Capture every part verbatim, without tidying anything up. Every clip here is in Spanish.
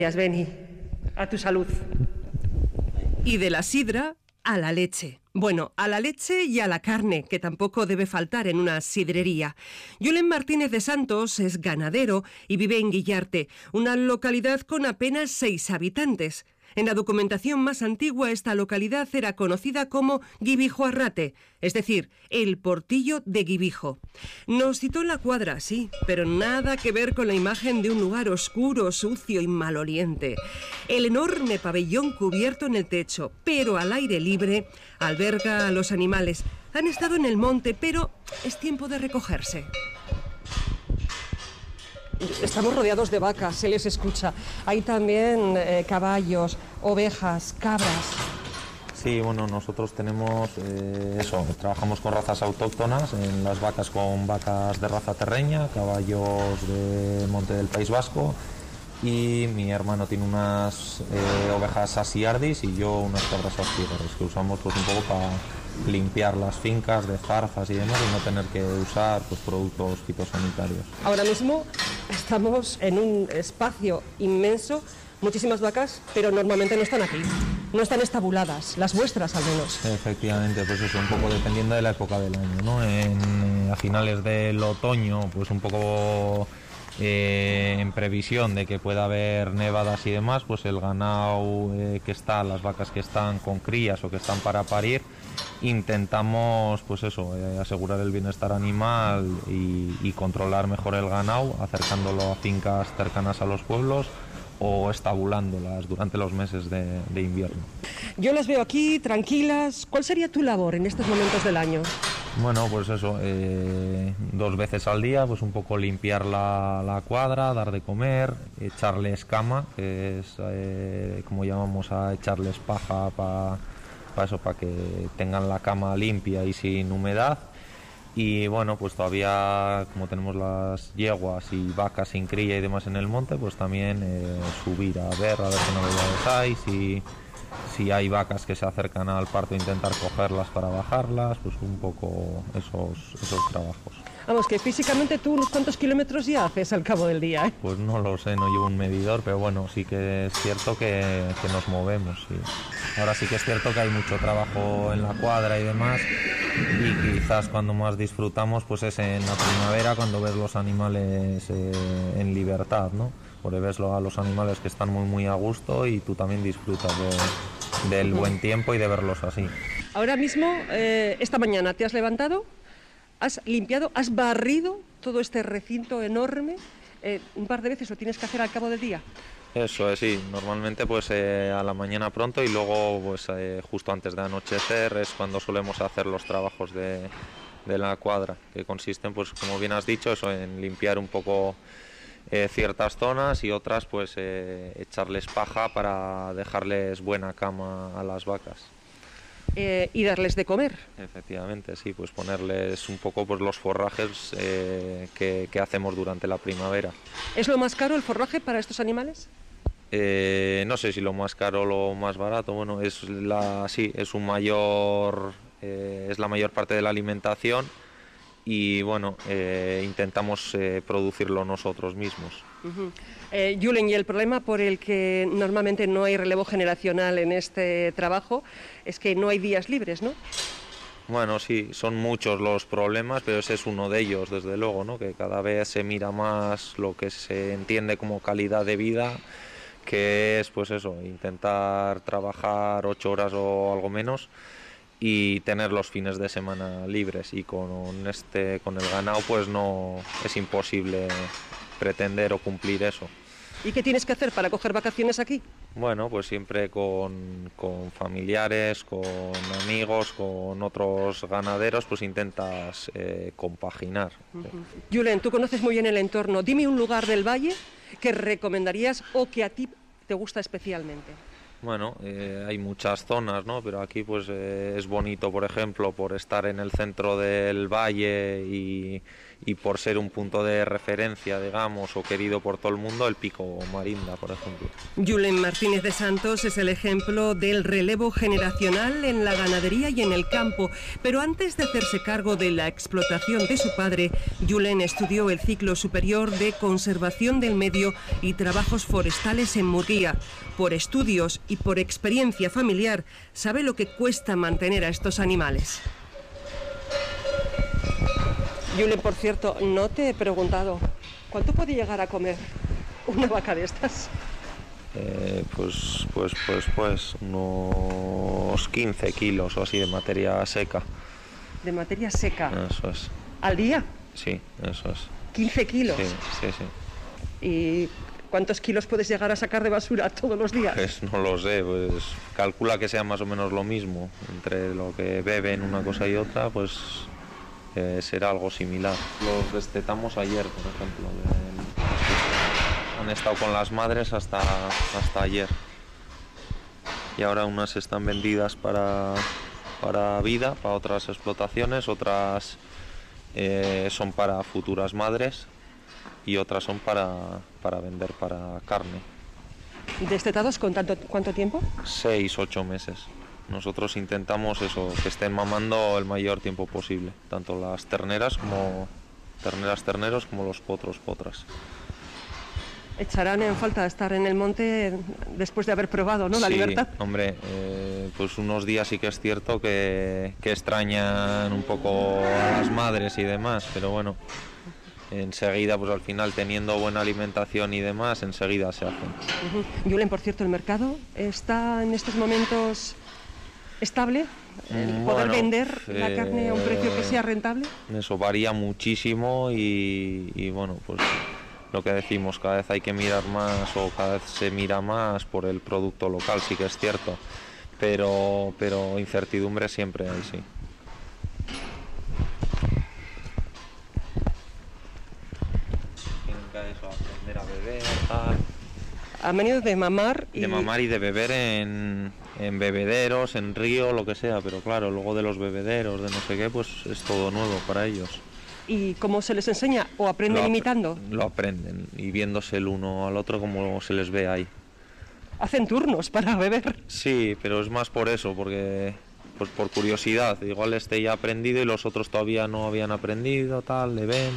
Beni, a tu salud. Y de la sidra a la leche. Bueno, a la leche y a la carne, que tampoco debe faltar en una sidrería. Julen Martínez de Santos es ganadero y vive en Guillarte, una localidad con apenas seis habitantes. En la documentación más antigua, esta localidad era conocida como Guibijo Arrate, es decir, el portillo de Guibijo. Nos citó en la cuadra, sí, pero nada que ver con la imagen de un lugar oscuro, sucio y maloliente. El enorme pabellón cubierto en el techo, pero al aire libre, alberga a los animales. Han estado en el monte, pero es tiempo de recogerse. Estamos rodeados de vacas, se les escucha. Hay también eh, caballos, ovejas, cabras. Sí, bueno, nosotros tenemos eh, eso, trabajamos con razas autóctonas, en las vacas con vacas de raza terreña, caballos de Monte del País Vasco, y mi hermano tiene unas eh, ovejas asiardis y yo unas cabras astigares, que usamos pues un poco para limpiar las fincas de zarzas y demás y no tener que usar pues productos fitosanitarios. Ahora mismo estamos en un espacio inmenso, muchísimas vacas, pero normalmente no están aquí, no están estabuladas, las vuestras al menos. Efectivamente, pues eso, un poco dependiendo de la época del año, ¿no? En, a finales del otoño, pues un poco eh, en previsión de que pueda haber nevadas y demás, pues el ganado eh, que está, las vacas que están con crías o que están para parir, intentamos pues eso, eh, asegurar el bienestar animal y, y controlar mejor el ganado, acercándolo a fincas cercanas a los pueblos o estabulándolas durante los meses de, de invierno. Yo las veo aquí tranquilas. ¿Cuál sería tu labor en estos momentos del año? Bueno, pues eso, eh, dos veces al día, pues un poco limpiar la, la cuadra, dar de comer, echarles cama, que es eh, como llamamos a echarles paja para pa eso, para que tengan la cama limpia y sin humedad. Y bueno, pues todavía como tenemos las yeguas y vacas sin cría y demás en el monte, pues también eh, subir a ver, a ver qué novedades hay, si, si hay vacas que se acercan al parto, intentar cogerlas para bajarlas, pues un poco esos, esos trabajos. Vamos, que físicamente tú unos cuantos kilómetros ya haces al cabo del día, ¿eh? Pues no lo sé, no llevo un medidor, pero bueno, sí que es cierto que, que nos movemos, sí. Ahora sí que es cierto que hay mucho trabajo en la cuadra y demás, y quizás cuando más disfrutamos pues es en la primavera, cuando ves los animales eh, en libertad, ¿no? Porque ves a los animales que están muy muy a gusto y tú también disfrutas de, del buen tiempo y de verlos así. Ahora mismo, eh, esta mañana, ¿te has levantado? ¿Has limpiado, has barrido todo este recinto enorme? Eh, un par de veces lo tienes que hacer al cabo del día. Eso es, sí, normalmente pues eh, a la mañana pronto y luego pues eh, justo antes de anochecer es cuando solemos hacer los trabajos de, de la cuadra, que consisten, pues como bien has dicho, eso, en limpiar un poco eh, ciertas zonas y otras pues eh, echarles paja para dejarles buena cama a las vacas. Eh, y darles de comer. Efectivamente, sí, pues ponerles un poco pues los forrajes eh, que, que hacemos durante la primavera. ¿Es lo más caro el forraje para estos animales? Eh, no sé si lo más caro o lo más barato, bueno, es la sí, es un mayor eh, es la mayor parte de la alimentación y bueno, eh, intentamos eh, producirlo nosotros mismos. Uh-huh. eh, Julen, y el problema por el que normalmente no hay relevo generacional en este trabajo es que no hay días libres, ¿no? Bueno, sí, son muchos los problemas, pero ese es uno de ellos, desde luego, ¿no? Que cada vez se mira más lo que se entiende como calidad de vida, que es pues eso, intentar trabajar ocho horas o algo menos y tener los fines de semana libres, y con este con el ganado pues no es imposible pretender o cumplir eso. ¿Y qué tienes que hacer para coger vacaciones aquí? Bueno, pues siempre con, con familiares, con amigos, con otros ganaderos, pues intentas eh, compaginar. Uh-huh. Julen, tú conoces muy bien el entorno. Dime un lugar del valle que recomendarías o que a ti te gusta especialmente. Bueno, eh, hay muchas zonas, ¿no? Pero aquí pues eh, es bonito, por ejemplo, por estar en el centro del valle y, y por ser un punto de referencia, digamos, o querido por todo el mundo, el Pico Marinda, por ejemplo. Julen Martínez de Santos es el ejemplo del relevo generacional en la ganadería y en el campo, pero antes de hacerse cargo de la explotación de su padre, Julen estudió el ciclo superior de conservación del medio y trabajos forestales en Murguía. Por estudios y por experiencia familiar, sabe lo que cuesta mantener a estos animales. Julen, por cierto, no te he preguntado, ¿cuánto puede llegar a comer una vaca de estas? Eh, pues, pues, pues, pues, unos quince kilos o así de materia seca. De materia seca. Eso es. ¿Al día? Sí, eso es. ¿quince kilos? Sí, sí, sí. ¿Y cuántos kilos puedes llegar a sacar de basura todos los días? Pues no lo sé, pues calcula que sea más o menos lo mismo. Entre lo que beben una cosa y otra, pues eh, será algo similar. Los destetamos ayer, por ejemplo. De... Han estado con las madres hasta, hasta ayer. Y ahora unas están vendidas para, para vida, para otras explotaciones, otras eh, son para futuras madres y otras son para, para vender para carne. ¿Destetados con tanto, cuánto tiempo? Seis, ocho meses. Nosotros intentamos eso, que estén mamando el mayor tiempo posible, tanto las terneras como terneras, terneros, como los potros, potras. Echarán en falta estar en el monte después de haber probado, ¿no? La sí, libertad. Hombre, eh, pues unos días sí que es cierto que, que extrañan un poco a las madres y demás, pero bueno, enseguida, pues al final teniendo buena alimentación y demás, enseguida se hacen. Uh-huh. Julen, por cierto, ¿el mercado está en estos momentos estable? ¿El Bueno, poder vender eh, la carne a un precio que sea rentable? Eso varía muchísimo y, y bueno, pues lo que decimos, cada vez hay que mirar más o cada vez se mira más por el producto local, sí que es cierto, pero, pero incertidumbre siempre hay, sí. Tienen que eso, aprender a beber, tal. Han venido de mamar y... De mamar y de beber en, en bebederos, en río, lo que sea, pero claro, luego de los bebederos, de no sé qué, pues es todo nuevo para ellos. ¿Y cómo se les enseña? ¿O aprenden Lo ap- imitando? Lo aprenden y viéndose el uno al otro como se les ve ahí. Hacen turnos para beber. Sí, pero es más por eso, porque pues por curiosidad. Igual este ya ha aprendido y los otros todavía no habían aprendido, tal, le ven.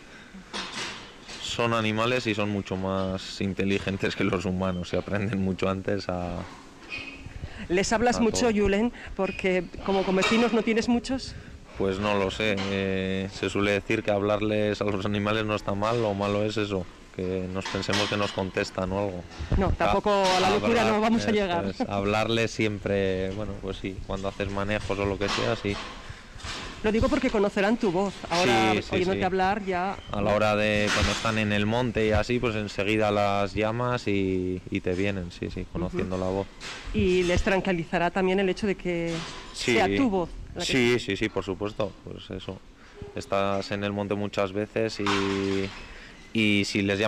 Son animales y son mucho más inteligentes que los humanos y aprenden mucho antes a... ¿Les hablas a mucho, todo. Julen? Porque como con vecinos no tienes muchos. Pues no lo sé, eh, se suele decir que hablarles a los animales no está mal, lo malo es eso, que nos pensemos que nos contestan o algo. No, tampoco a la locura no vamos a eso llegar. es, hablarles siempre, bueno, pues sí, cuando haces manejos o lo que sea, sí. Lo digo porque conocerán tu voz. Ahora, Sí, sí, oyéndote sí. hablar ya... A la hora de cuando están en el monte y así, pues enseguida las llamas y, y te vienen, sí, sí, conociendo la voz. Y les tranquilizará también el hecho de que Sí, sea tu voz. la que- sí, sí, sí, por supuesto, pues eso. Estás en el monte muchas veces y, y si les llamas